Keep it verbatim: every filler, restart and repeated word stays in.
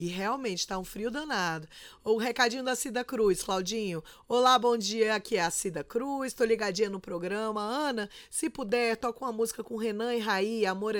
E realmente tá um frio danado. O recadinho da Cida Cruz, Claudinho. Olá, bom dia. Aqui é a Cida Cruz. Tô ligadinha no programa. Ana, se puder, toca uma música com Renan e Raí, Amor